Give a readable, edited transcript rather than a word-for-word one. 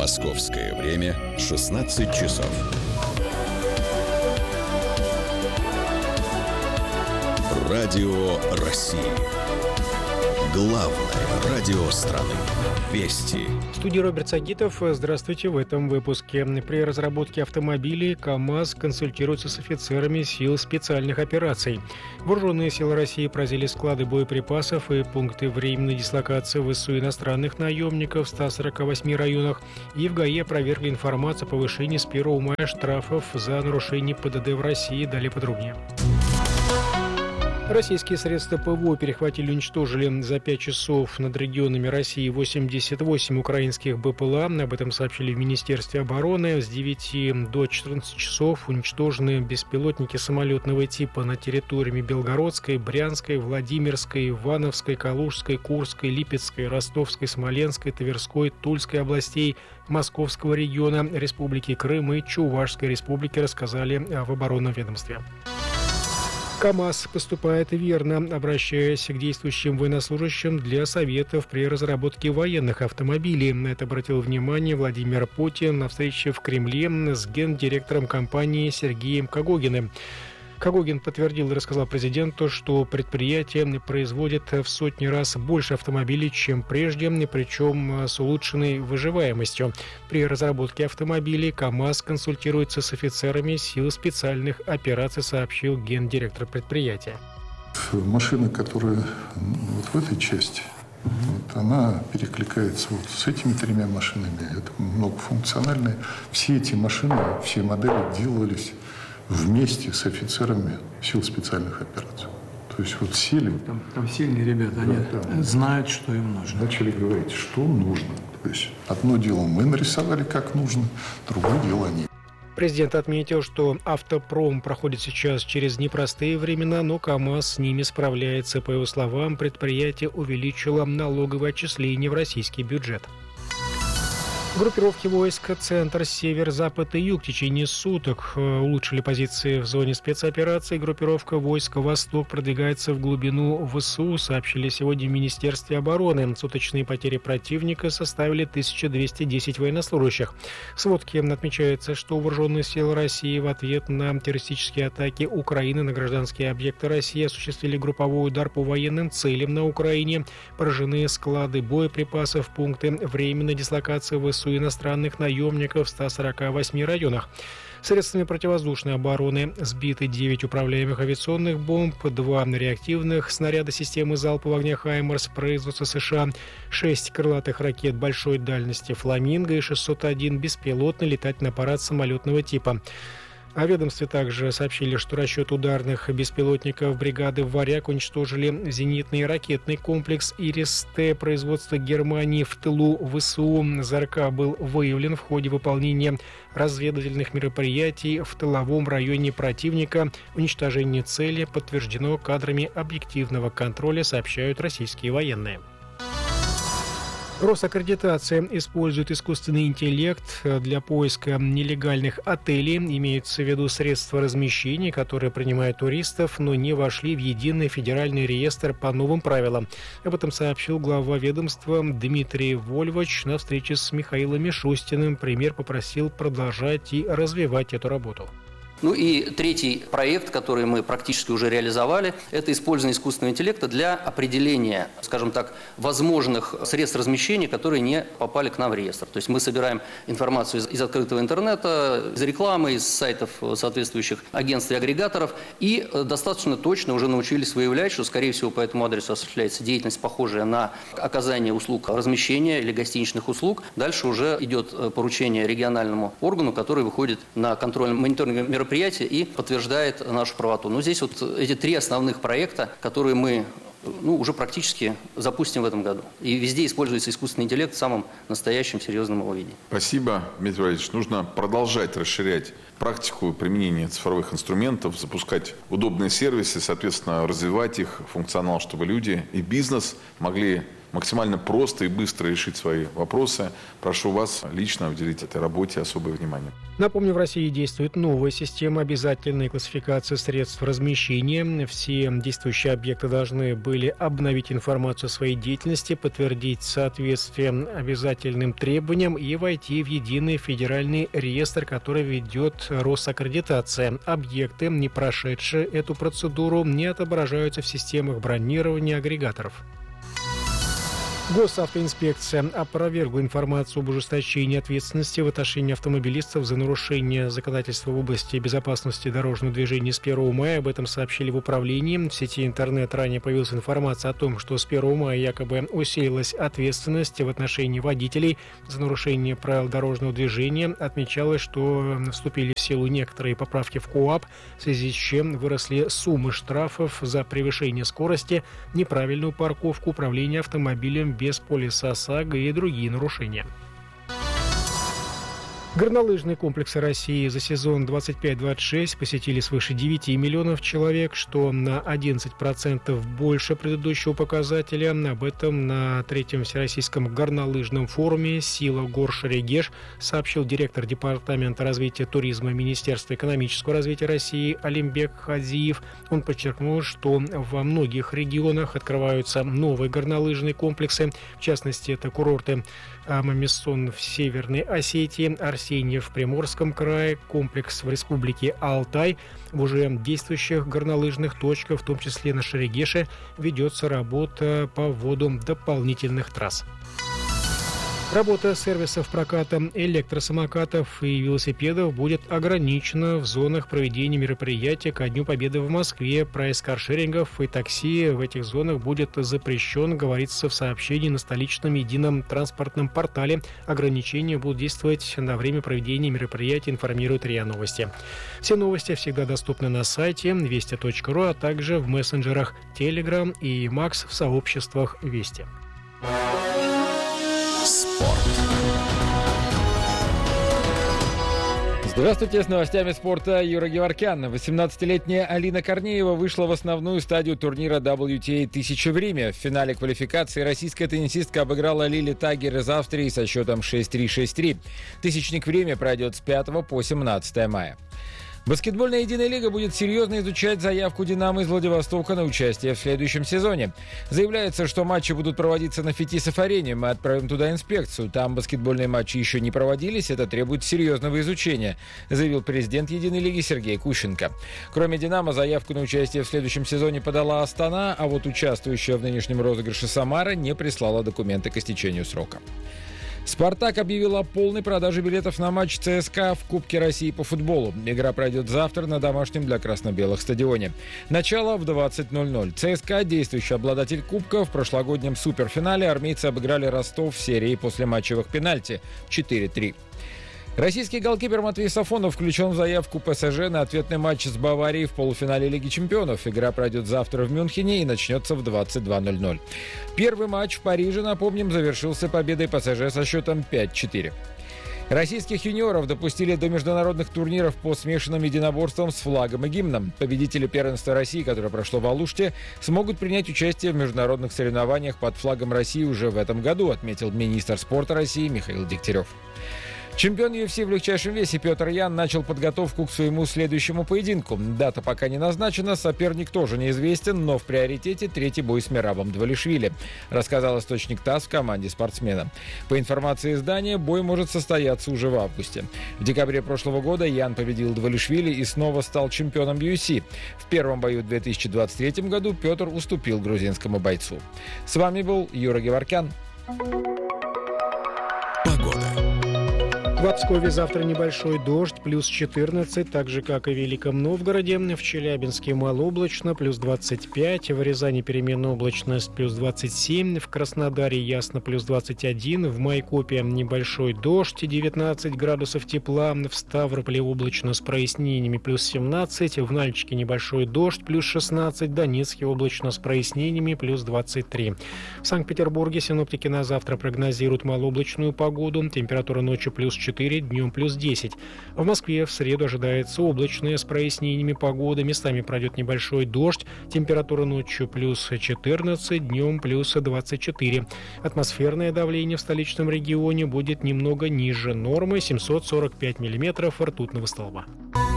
Московское время 16 часов. Радио России. Главное радио страны. Вести. В студии Роберт Сагитов. Здравствуйте. В этом выпуске. При разработке автомобилей КАМАЗ консультируется с офицерами сил специальных операций. Вооруженные силы России поразили склады боеприпасов и пункты временной дислокации ВСУ иностранных наемников в 148 районах. И в ГАИ опровергли информацию о повышении с 1 мая штрафов за нарушение ПДД в России. Далее подробнее. Российские средства ПВО перехватили и уничтожили за 5 часов над регионами России 88 украинских БПЛА. Об этом сообщили в Министерстве обороны. С 9 до 14 часов уничтожены беспилотники самолетного типа на территориями Белгородской, Брянской, Владимирской, Ивановской, Калужской, Курской, Липецкой, Ростовской, Смоленской, Тверской, Тульской областей, Московского региона, Республики Крым и Чувашской республики, рассказали в оборонном ведомстве. КАМАЗ поступает верно, обращаясь к действующим военнослужащим для советов при разработке военных автомобилей. На это обратил внимание Владимир Путин на встрече в Кремле с гендиректором компании Сергеем Когогиным. Когогин подтвердил и рассказал президенту, что предприятие производит в сотни раз больше автомобилей, чем прежде, причем с улучшенной выживаемостью. При разработке автомобилей КАМАЗ консультируется с офицерами сил специальных операций, сообщил гендиректор предприятия. Машина, которая вот в этой части, она перекликается вот с этими тремя машинами. Это многофункциональные. Все эти машины, все модели делались вместе с офицерами сил специальных операций. То есть вот сели... Там сильные ребята, они знают, что им нужно. Начали говорить, что нужно. То есть одно дело мы нарисовали, как нужно, другое дело они. Президент отметил, что автопром проходит сейчас через непростые времена, но КАМАЗ с ними справляется. По его словам, предприятие увеличило налоговое отчисление в российский бюджет. Группировки войск «Центр», «Север», «Запад» и «Юг» в течение суток улучшили позиции в зоне спецоперации. Группировка войск «Восток» продвигается в глубину ВСУ, сообщили сегодня в Министерстве обороны. Суточные потери противника составили 1210 военнослужащих. В сводке отмечается, что вооруженные силы России в ответ на террористические атаки Украины на гражданские объекты России осуществили групповой удар по военным целям на Украине. Поражены склады боеприпасов, пункты временной дислокации ВСУ иностранных наемников в 148 районах. Средствами противовоздушной обороны сбиты 9 управляемых авиационных бомб, 2 реактивных снаряда системы залпового огня «Хаймарс» производства США, 6 крылатых ракет большой дальности «Фламинго» и 601 беспилотный летательный аппарат самолетного типа. О ведомстве также сообщили, что расчет ударных беспилотников бригады «Варяг» уничтожили зенитный ракетный комплекс «Ирис-Т» производства Германии в тылу ВСУ. ЗРК был выявлен в ходе выполнения разведывательных мероприятий в тыловом районе противника. Уничтожение цели подтверждено кадрами объективного контроля, сообщают российские военные. Росаккредитация использует искусственный интеллект для поиска нелегальных отелей. Имеются в виду средства размещения, которые принимают туристов, но не вошли в единый федеральный реестр по новым правилам. Об этом сообщил глава ведомства Дмитрий Вольвач на встрече с Михаилом Мишустиным. Премьер попросил продолжать и развивать эту работу. Ну и третий проект, который мы практически уже реализовали, это использование искусственного интеллекта для определения, скажем так, возможных средств размещения, которые не попали к нам в реестр. То есть мы собираем информацию из открытого интернета, из рекламы, из сайтов соответствующих агентств и агрегаторов, и достаточно точно уже научились выявлять, что, скорее всего, по этому адресу осуществляется деятельность, похожая на оказание услуг размещения или гостиничных услуг. Дальше уже идет поручение региональному органу, который выходит на контрольно-мониторинговое мероприятие и подтверждает нашу правоту. Но здесь вот эти три основных проекта, которые мы уже практически запустим в этом году. И везде используется искусственный интеллект в самом настоящем серьезном его виде. Спасибо, Дмитрий Валерьевич. Нужно продолжать расширять практику применения цифровых инструментов, запускать удобные сервисы, соответственно, развивать их функционал, чтобы люди и бизнес могли максимально просто и быстро решить свои вопросы. Прошу вас лично уделить этой работе особое внимание. Напомню, в России действует новая система обязательной классификации средств размещения. Все действующие объекты должны были обновить информацию о своей деятельности, подтвердить соответствие обязательным требованиям и войти в единый федеральный реестр, который ведет Росаккредитация. Объекты, не прошедшие эту процедуру, не отображаются в системах бронирования агрегаторов. Госавтоинспекция опровергла информацию об ужесточении ответственности в отношении автомобилистов за нарушение законодательства в области безопасности дорожного движения с 1 мая. Об этом сообщили в управлении. В сети интернет ранее появилась информация о том, что с 1 мая якобы усилилась ответственность в отношении водителей за нарушение правил дорожного движения. Отмечалось, что вступили в силу некоторые поправки в КоАП, в связи с чем выросли суммы штрафов за превышение скорости, неправильную парковку, управление автомобилем без полиса ОСАГО и другие нарушения. Горнолыжные комплексы России за сезон 25-26 посетили свыше 9 миллионов человек, что на 11% больше предыдущего показателя. Об этом на третьем Всероссийском горнолыжном форуме «Сила гор Шерегеш» сообщил директор Департамента развития туризма Министерства экономического развития России Алимбек Хазиев. Он подчеркнул, что во многих регионах открываются новые горнолыжные комплексы. В частности, это курорты Мамесон в Северной Осетии, Арсеньев в Приморском крае, комплекс в Республике Алтай. В уже действующих горнолыжных точках, в том числе на Шерегеше, ведется работа по вводу дополнительных трасс. Работа сервисов проката электросамокатов и велосипедов будет ограничена в зонах проведения мероприятия ко Дню Победы в Москве. Прайс каршерингов и такси в этих зонах будет запрещен, говорится в сообщении на столичном едином транспортном портале. Ограничения будут действовать на время проведения мероприятия, информирует РИА Новости. Все новости всегда доступны на сайте вести.ру, а также в мессенджерах Telegram и Max в сообществах Вести. Здравствуйте, с новостями спорта Юра Геворкян. 18-летняя Алина Корнеева вышла в основную стадию турнира WTA 1000 в Риме. В финале квалификации российская теннисистка обыграла Лили Тагер из Австрии со счетом 6-3, 6-3. Тысячник в Риме пройдет с 5 по 17 мая. Баскетбольная единая лига будет серьезно изучать заявку «Динамо» из Владивостока на участие в следующем сезоне. Заявляется, что матчи будут проводиться на Фетисов-арене. Мы отправим туда инспекцию. Там баскетбольные матчи еще не проводились. Это требует серьезного изучения, заявил президент единой лиги Сергей Кущенко. Кроме «Динамо», заявку на участие в следующем сезоне подала Астана, а вот участвующая в нынешнем розыгрыше Самара не прислала документы к истечению срока. «Спартак» объявил о полной продаже билетов на матч ЦСКА в Кубке России по футболу. Игра пройдет завтра на домашнем для красно-белых стадионе. Начало в 20:00. ЦСКА, действующий обладатель Кубка, в прошлогоднем суперфинале армейцы обыграли Ростов в серии после матчевых пенальти 4-3. Российский голкипер Матвей Сафонов включен в заявку ПСЖ на ответный матч с Баварией в полуфинале Лиги чемпионов. Игра пройдет завтра в Мюнхене и начнется в 22:00. Первый матч в Париже, напомним, завершился победой ПСЖ со счетом 5-4. Российских юниоров допустили до международных турниров по смешанным единоборствам с флагом и гимном. Победители первенства России, которое прошло в Алуште, смогут принять участие в международных соревнованиях под флагом России уже в этом году, отметил министр спорта России Михаил Дегтярев. Чемпион UFC в легчайшем весе Петр Ян начал подготовку к своему следующему поединку. Дата пока не назначена, соперник тоже неизвестен, но в приоритете третий бой с Мерабом Двалишвили, рассказал источник ТАСС в команде спортсмена. По информации издания, бой может состояться уже в августе. В декабре прошлого года Ян победил Двалишвили и снова стал чемпионом UFC. В первом бою в 2023 году Петр уступил грузинскому бойцу. С вами был Юра Геворкян. Погода. В Пскове завтра небольшой дождь, плюс 14, так же, как и в Великом Новгороде. В Челябинске малооблачно, плюс 25. В Рязани переменная облачность, плюс 27. В Краснодаре ясно, плюс 21. В Майкопе небольшой дождь, 19 градусов тепла. В Ставрополе облачно с прояснениями, плюс 17. В Нальчике небольшой дождь, плюс 16. В Донецке облачно с прояснениями, плюс 23. В Санкт-Петербурге синоптики на завтра прогнозируют малооблачную погоду. Температура ночью плюс 4. 4, днем плюс 10. В Москве в среду ожидается облачная с прояснениями погода. Местами пройдет небольшой дождь. Температура ночью плюс 14, днем плюс 24. Атмосферное давление в столичном регионе будет немного ниже нормы — 745 миллиметров ртутного столба.